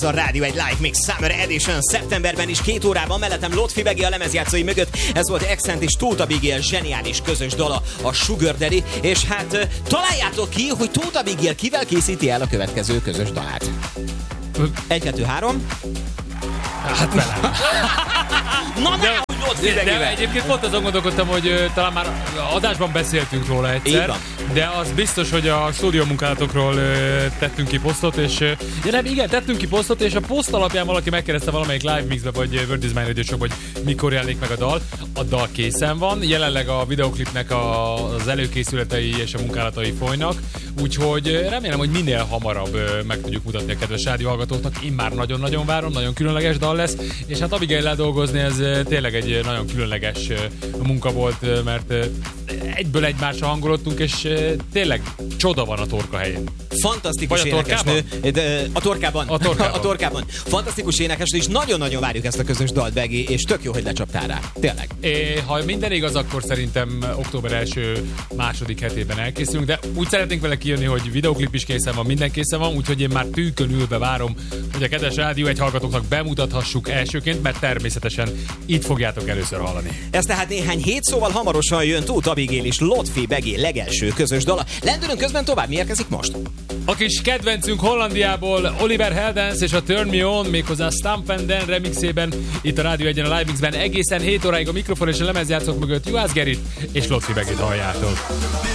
A Rádió egy Live Mix Summer Edition szeptemberben is 2 órában, mellettem Lotfi Begi a lemezjátszói mögött. Ez volt Accent és Tóta Bigél zseniális közös dala, a Sugar Daddy. És hát találjátok ki, hogy Tóta Bigél kivel készíti el a következő közös dalát. 1, 2, 3. Hát velem. Na ne, hogy Lotfi Begivel. De egyébként pont azon gondolkodtam, hogy talán már adásban beszéltünk róla egyszer, de az biztos, hogy a stúdió munkálatokról tettünk ki posztot, és tettünk ki posztot, és a poszt alapján valaki megkérdezte valamelyik Live Mixbe, vagy World Is Mine Radio Show, hogy mikor jelenik meg a dal. A dal készen van, jelenleg a videoklipnek az előkészületei és a munkálatai folynak, úgyhogy remélem, hogy minél hamarabb meg tudjuk mutatni a kedves rádióhallgatóknak. Én már nagyon-nagyon várom, nagyon különleges dal lesz, és hát Abigail-lel dolgozni, ez tényleg egy nagyon különleges munka volt, mert egyből egymásra hangolottunk, és tényleg csoda van a torka helyén. Fantasztikus énekesnő. A torkában. Fantasztikus énekesnő, és nagyon-nagyon várjuk ezt a közös dalt, Begi, és tök jó, hogy lecsaptál rá. Tényleg. Ha minden igaz, akkor szerintem október első-második hetében elkészülünk, de úgy szeretnénk vele kijönni, hogy videoklip is készen van, minden készen van, úgyhogy én már tűkön ülve várom, hogy a kedves Rádió egy hallgatóknak bemutathassuk elsőként, mert természetesen itt fogjátok először hallani. Ez tehát néhány hét, szóval hamarosan jön Tóta Bigél és Lotfi Begi legelső közös dala. Lendülünk közben tovább, mi érkezik most? A kis kedvencünk Hollandiából Oliver Heldens és a Turn Me On, méghozzá Stamp and Dan remixében, itt a Rádió egyen a Live Mixben egészen 7 óráig a mikrofon és a lemezjátszók mögött Juhász Gerit és Lotfi Begit halljátok.